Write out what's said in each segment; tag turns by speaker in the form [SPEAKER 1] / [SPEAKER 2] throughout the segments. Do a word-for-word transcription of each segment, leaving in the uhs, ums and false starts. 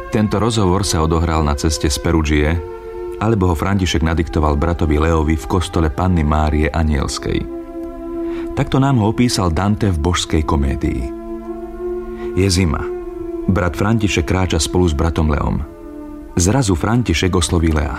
[SPEAKER 1] Tento rozhovor sa odohral na ceste z Perudžie, alebo ho František nadiktoval bratovi Leovi v kostole Panny Márie Anielskej. Takto nám ho opísal Dante v Božskej komédii. Je zima. Brat František kráča spolu s bratom Leom. Zrazu František osloví Lea.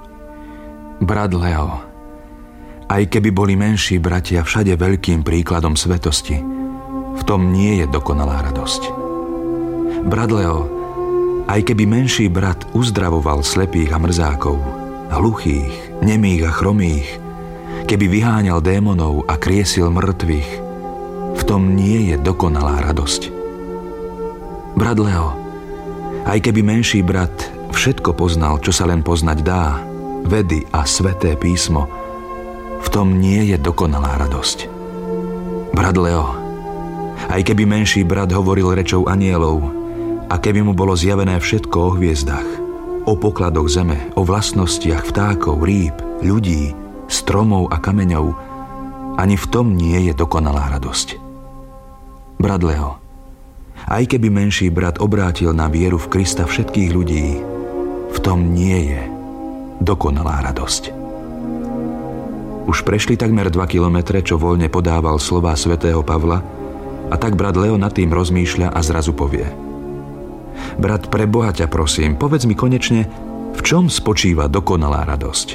[SPEAKER 1] Brat Leo, aj keby boli menší bratia všade veľkým príkladom svetosti, v tom nie je dokonalá radosť. Brat Leo, aj keby menší brat uzdravoval slepých a mrzákov, hluchých, nemých a chromých, keby vyháňal démonov a kriesil mŕtvych, v tom nie je dokonalá radosť. Brat Leo, aj keby menší brat všetko poznal, čo sa len poznať dá, vedy a sväté písmo, v tom nie je dokonalá radosť. Brat Leo, aj keby menší brat hovoril rečou anielov a keby mu bolo zjavené všetko o hviezdach, o pokladoch zeme, o vlastnostiach vtákov, rýb, ľudí, stromov a kameňov, ani v tom nie je dokonalá radosť. Brat Leo, aj keby menší brat obrátil na vieru v Krista všetkých ľudí, v tom nie je dokonalá radosť. Už prešli takmer dva kilometre, čo voľne podával slová svätého Pavla, a tak brat Leo nad tým rozmýšľa a zrazu povie: Brat, pre Boha ťa prosím, povedz mi konečne, v čom spočíva dokonalá radosť?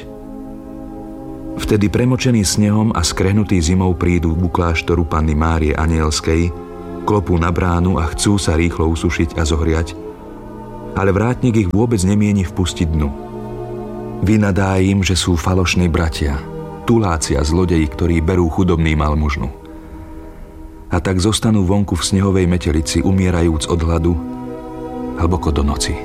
[SPEAKER 1] Vtedy premočený snehom a skrehnutý zimou prídu ku kláštoru Panny Márie Anielskej, klopú na bránu a chcú sa rýchlo usušiť a zohriať, ale vrátnik ich vôbec nemieni vpustiť dnu. Vynadá im, že sú falošní bratia, tuláci a zlodeji, ktorí berú chudobným almužnu. A tak zostanú vonku v snehovej metelici, umierajúc od hladu, hlboko do noci.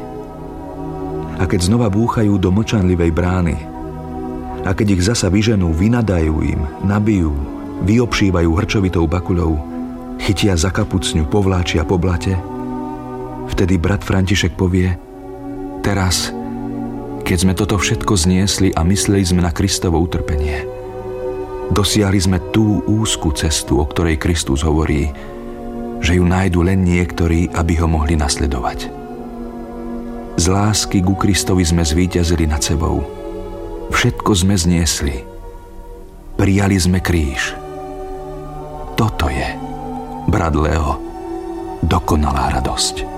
[SPEAKER 1] A keď znova búchajú do mlčanlivej brány, a keď ich zasa vyženú, vynadajú im, nabijú, vyobšívajú hrčovitou bakuľou, chytia za kapucňu, povláčia po blate, vtedy brat František povie: teraz, keď sme toto všetko zniesli a mysleli sme na Kristovo utrpenie, dosiahli sme tú úzku cestu, o ktorej Kristus hovorí, že ju nájdu len niektorí, aby ho mohli nasledovať. Z lásky ku Kristovi sme zvíťazili nad sebou. Všetko sme zniesli. Prijali sme kríž. Toto je, brat Leo, dokonalá radosť.